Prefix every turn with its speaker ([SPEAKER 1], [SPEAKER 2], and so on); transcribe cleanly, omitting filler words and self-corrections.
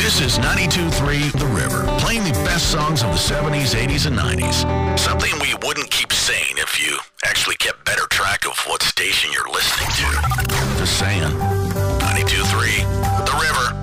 [SPEAKER 1] This is 92.3 The River, playing the best songs of the 70s, 80s, and 90s. Something we wouldn't keep saying if you actually kept better track of what station you're listening to. Just saying.